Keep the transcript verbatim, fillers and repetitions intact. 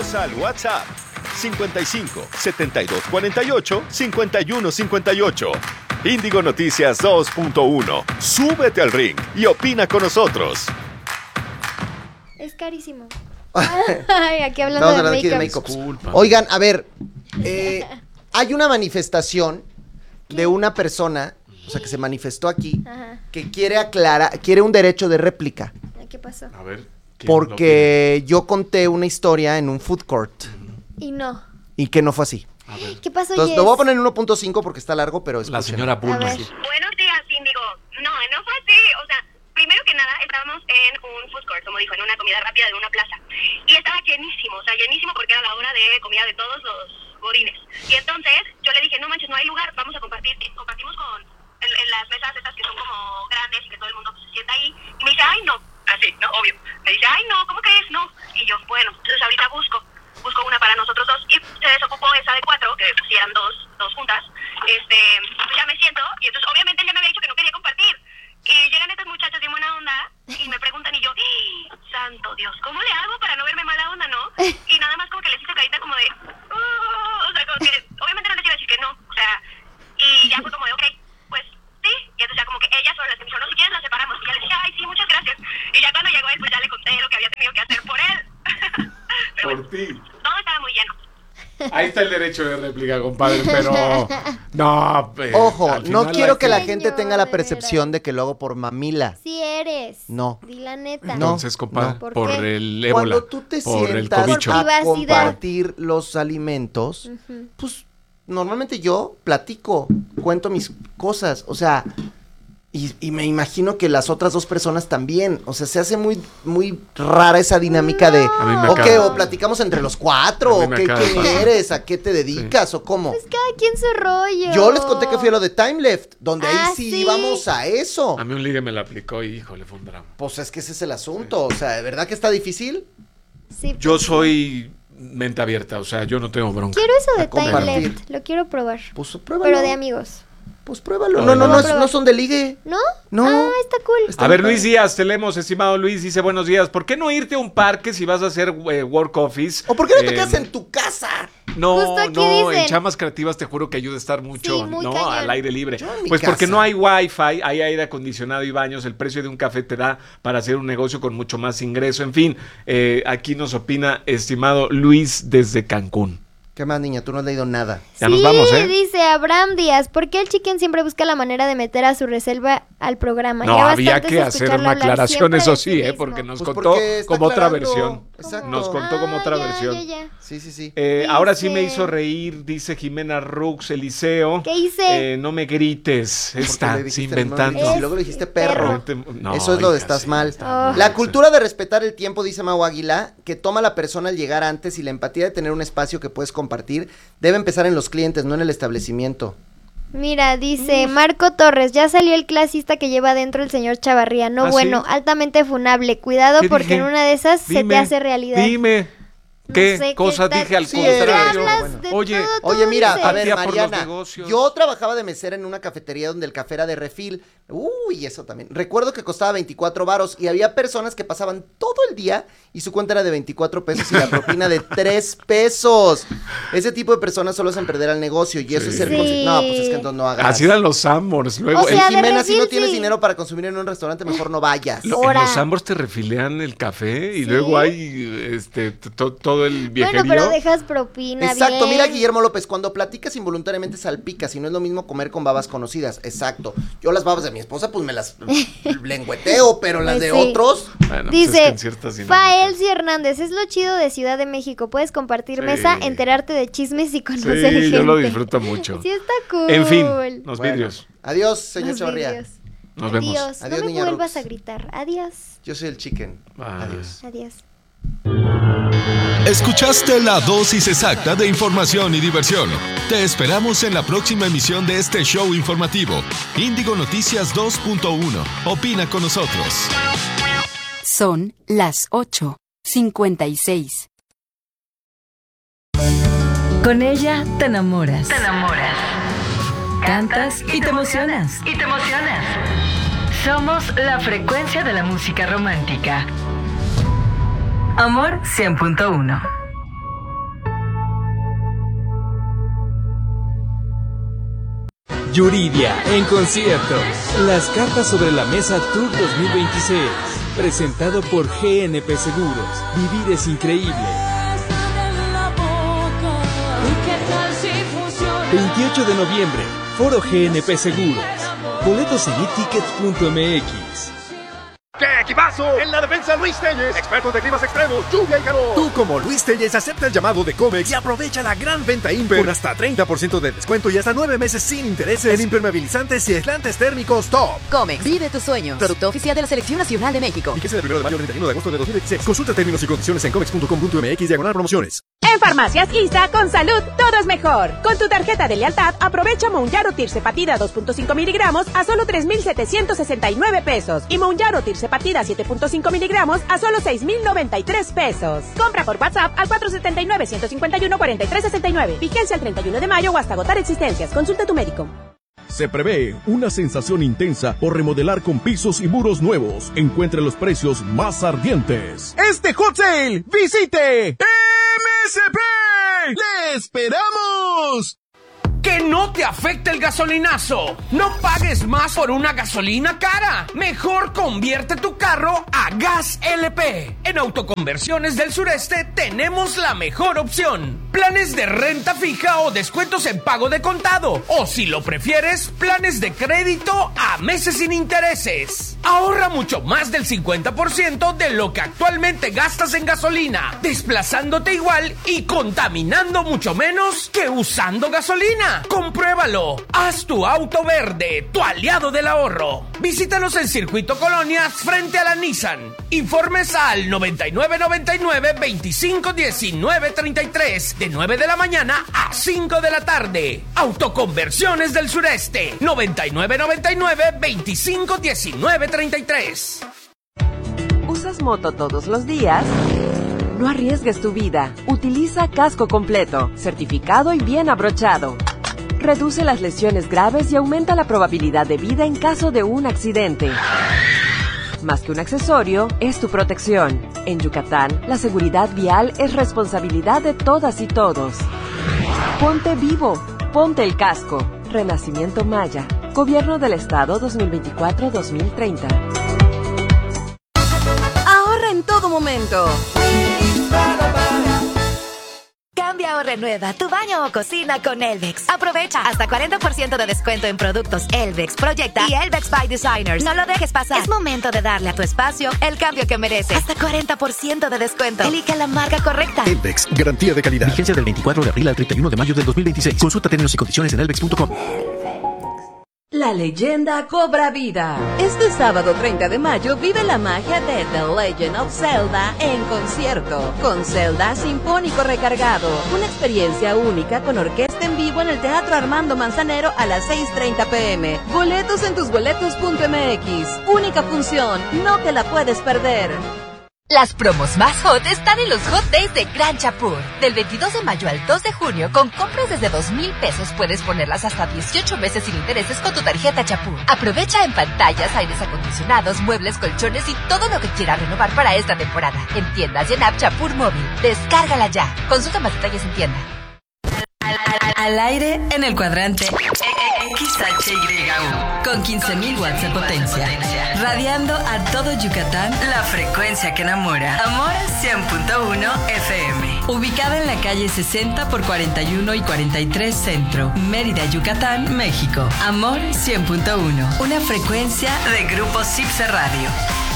Escríbenos al WhatsApp cincuenta y cinco, setenta y dos cuarenta y ocho, cincuenta y uno cincuenta y ocho. Índigo Noticias dos punto uno. Súbete al ring y opina con nosotros. Es carísimo. Ay, aquí hablando Vamos a de hablar aquí de make-up. make-up. Oigan, a ver, eh, hay una manifestación de una persona, o sea, que se manifestó aquí, Ajá. que quiere aclarar, quiere un derecho de réplica. ¿Qué pasó? A ver. Porque yo conté una historia en un food court. Y no. Y que no fue así. ¿Qué pasó, Entonces, Jess? lo voy a poner en uno punto cinco porque está largo, pero escuchen. La señora Bulma. A ver. Buenos días, Índigo. No, no fue así. O sea, primero que nada, estábamos en un food court, como dijo, en una comida rápida de una plaza. Y estaba llenísimo, o sea, llenísimo porque era la hora de comida de todos los godines. Y entonces, yo le dije, no manches, no hay lugar, vamos a compartir. Y compartimos con en, en las mesas estas que son como grandes y que todo el mundo se sienta ahí. Y me dice, ay, no. Así, no, obvio. Me dice, ay, no, ¿cómo crees? No. Y yo, bueno, entonces ahorita busco. Busco una para nosotros dos y se desocupó esa de cuatro, que pues, eran dos, dos juntas. Este, pues ya me siento y entonces obviamente él ya me había dicho que no quería compartir. Y llegan estas muchachas de buena onda y me preguntan y yo, ¡ah! Santo Dios, ¿cómo le hago para no verme mala onda, no? Y nada más como que les hice carita como de, oh, o sea, como que obviamente no les iba a decir que no, o sea, y ya fue como de, ok, pues sí. Y entonces ya como que ellas fueron las que me dijeron, no, si quieres las separamos. Y ya les dije, ay, sí, muchas gracias. Y ya cuando llegó él, pues ya le conté lo que había tenido que hacer por él. Pero Por bueno, ti. todo estaba muy lleno. Ahí está el derecho de réplica, compadre, pero no. Eh, Ojo, al no final quiero la- que la Señor, gente tenga la de percepción de que lo hago por mamila. Sí eres. No. Di la neta. No. Entonces, compadre, ¿Por por, qué? el ébola, Cuando tú te por el sientas cobicho. a Privacidad. compartir los alimentos, Ujú. pues normalmente yo platico, cuento mis cosas, o sea, y, y me imagino que las otras dos personas también, o sea, se hace muy muy rara esa dinámica de, A mí me o qué, acaba. o platicamos entre los cuatro, A mí o me qué, acaba de quién pasar. eres, a qué te dedicas, o cómo. Pues cada quien su rollo. Yo les conté que fui a lo de Time Left, donde Ah, ahí sí, sí. íbamos a eso. A mí un ligue me la aplicó y híjole, fue un drama. Pues es que ese es el asunto, o sea, ¿de verdad que está difícil? Sí, Yo pues, soy mente abierta, o sea, yo no tengo bronca. Quiero eso de A Time compartir. Left. Lo quiero probar. Pues pruébalo. Pero de amigos. Pues pruébalo. Ay, No, no, no. no, es- no son de ligue. ¿No? No. Ah, está cool. Está A ver, muy Luis padre. Díaz, te leemos, estimado Luis, dice buenos días. ¿Por qué no irte a un parque si vas a hacer eh, work office? ¿O por qué no te Eh, quedas en tu casa? No, Justo aquí no, dicen. en chamas creativas te juro que ayuda a estar mucho, Sí, muy ¿no? cañón. Al aire libre. Yo en mi Pues porque casa. no hay wifi, hay aire acondicionado y baños, el precio de un café te da para hacer un negocio con mucho más ingreso. En fin, eh, aquí nos opina estimado Luis desde Cancún. ¿Qué más, niña? Tú no has leído nada. Ya Sí, nos vamos, ¿eh? dice Abraham Díaz, ¿por qué el chicken siempre busca la manera de meter a su reserva al programa? No, Ya había bastantes que hacer escucharlo una hablar aclaración, siempre eso de sí, sí ¿eh? mismo. Porque nos Pues contó porque está como otra aclarando. versión. Exacto. Nos contó como Ah, otra ya, versión. ya, ya. Sí, sí, sí. Eh, ahora sí me Dice- hizo reír, dice Jimena Rux, Eliseo. ¿Qué hice? Eh, no me grites, Porque está le dijiste, inventando. no, Es y luego le dijiste perro. perro. No, Eso es lo de hija, estás sí, mal. está Oh. mal. La cultura de respetar el tiempo, dice Mau Águila, que toma la persona al llegar antes y la empatía de tener un espacio que puedes compartir, debe empezar en los clientes, no en el establecimiento. Mira, dice Marco Torres, ya salió el clasista que lleva adentro el señor Chavarría. No, ¿Ah, bueno, sí? altamente funable. Cuidado ¿Qué porque dije? en una de esas se te Dime, hace realidad. Dime, No ¿qué sé, cosa tal- dije al Sí, contrario? hablas Hablas de Oye, todo, Oye, todo mira, dices. a ver, Empatía por los Mariana, negocios. yo trabajaba de mesera en una cafetería donde el café era de refil. Uy, eso también. Recuerdo que costaba veinticuatro varos y había personas que pasaban todo el día y su cuenta era de veinticuatro pesos y la propina de tres pesos. Ese tipo de personas solo hacen perder al negocio y eso Sí. es ser Sí. consi- No, pues es que entonces no hagas. Así eran los Sambors. Luego, O sea, el- de Jimena, si no refil, tienes sí. dinero para consumir en un restaurante, mejor no vayas. lo- en Ahora. los Sambors te refilean el café y Sí. luego hay este t- to- todo el viejerío. Bueno, pero dejas propina Exacto, bien. mira Guillermo López, cuando platicas involuntariamente salpicas y no es lo mismo comer con babas conocidas. Exacto. Yo las babas de mi esposa pues me las lengüeteo, pero las Pues de sí. otros... Bueno, pues es que Dice en ciertas dinámicas. Faelsi Hernández, es lo chido de Ciudad de México. Puedes compartir Sí. mesa, enterarte de chismes y conocer Sí, gente. yo lo disfruto mucho. Sí, está cool. En fin, los Bueno, vidrios. Adiós, señor Los Chavarría. vidrios. Nos vemos. Adiós. Adiós, no me niña vuelvas Rux. a gritar. Adiós. Yo soy el chicken. Ah. Adiós. Adiós. Escuchaste la dosis exacta de información y diversión. Te esperamos en la próxima emisión de este show informativo. Índigo Noticias dos punto uno. Opina con nosotros. Son las ocho cincuenta y seis. Con ella te enamoras, Te enamoras. cantas y te emocionas. Y te emocionas. Somos la frecuencia de la música romántica. Amor cien punto uno. Yuridia en concierto. Las cartas sobre la mesa Tour dos mil veintiséis. Presentado por G N P Seguros. Vivir es increíble. veintiocho de noviembre. Foro G N P Seguros. Boletos en etickets punto m x. ¡Qué equipazo! En la defensa, Luis Telles, expertos de climas extremos, lluvia y calor. Tú, como Luis Telles, acepta el llamado de Comex y aprovecha la gran venta Imper con hasta treinta por ciento de descuento y hasta nueve meses sin intereses en impermeabilizantes y aislantes térmicos top. Comex, vive tus sueños. Producto oficial de la Selección Nacional de México. Fíjese del primero de mayo al treinta y uno de agosto de dos mil veintiséis. Consulta términos y condiciones en comex punto com punto m x diagonal promociones. En Farmacias ISA, con salud, todo es mejor. Con tu tarjeta de lealtad, aprovecha Mounjaro Tirzepatida dos punto cinco miligramos a solo tres mil setecientos sesenta y nueve pesos. Y Mounjaro Tirzepatida siete punto cinco miligramos a solo seis mil noventa y tres pesos. Compra por WhatsApp al cuatro siete nueve, uno cinco uno, cuatro tres seis nueve. Vigencia el treinta y uno de mayo o hasta agotar existencias. Consulta a tu médico. Se prevé una sensación intensa por remodelar con pisos y muros nuevos. Encuentre los precios más ardientes. Este Hot Sale, visite M S P. ¡Le esperamos! ¡Que no te afecte el gasolinazo! ¡No pagues más por una gasolina cara! Mejor convierte tu carro a Gas L P. En Autoconversiones del Sureste tenemos la mejor opción. Planes de renta fija o descuentos en pago de contado. O si lo prefieres, planes de crédito a meses sin intereses. Ahorra mucho más del cincuenta por ciento de lo que actualmente gastas en gasolina, desplazándote igual y contaminando mucho menos que usando gasolina. ¡Compruébalo! Haz tu auto verde, tu aliado del ahorro. Visítanos en Circuito Colonias frente a la Nissan. Informes al noventa y nueve noventa y nueve, veinticinco diecinueve treinta y tres, de nueve de la mañana a cinco de la tarde. Autoconversiones del Sureste, noventa y nueve noventa y nueve, veinticinco diecinueve treinta y tres. ¿Usas moto todos los días? No arriesgues tu vida. Utiliza casco completo, certificado y bien abrochado. Reduce las lesiones graves y aumenta la probabilidad de vida en caso de un accidente. Más que un accesorio, es tu protección. En Yucatán, la seguridad vial es responsabilidad de todas y todos. Ponte vivo. Ponte el casco. Renacimiento Maya. Gobierno del Estado dos mil veinticuatro a dos mil treinta. Ahorra en todo momento. Cambia o renueva tu baño o cocina con Elvex. Aprovecha hasta cuarenta por ciento de descuento en productos Elvex, Proyecta y Elvex by Designers. No lo dejes pasar. Es momento de darle a tu espacio el cambio que merece. Hasta cuarenta por ciento de descuento. Elige la marca correcta. Elvex, garantía de calidad. Vigencia del veinticuatro de abril al treinta y uno de mayo del dos mil veintiséis. Consulta términos y condiciones en elvex punto com. La leyenda cobra vida. Este sábado treinta de mayo vive la magia de The Legend of Zelda en concierto, con Zelda Sinfónico Recargado. Una experiencia única con orquesta en vivo en el Teatro Armando Manzanero a las seis treinta pm. Boletos en tus boletos punto m x. Única función, no te la puedes perder. Las promos más hot están en los Hot Days de Gran Chapur. Del veintidós de mayo al dos de junio, con compras desde dos mil pesos puedes ponerlas hasta dieciocho meses sin intereses con tu tarjeta Chapur. Aprovecha en pantallas, aires acondicionados, muebles, colchones y todo lo que quieras renovar para esta temporada. En tiendas y en app Chapur Móvil. Descárgala ya. Consulta más detalles en tienda. Al, al, al aire en el cuadrante X H Y U con quince mil watts de potencia, radiando a todo Yucatán la frecuencia que enamora. Amor cien punto uno F M, ubicada en la calle sesenta por cuarenta y uno y cuarenta y tres Centro, Mérida, Yucatán, México. Amor cien punto uno, una frecuencia de Grupo Cipse Radio.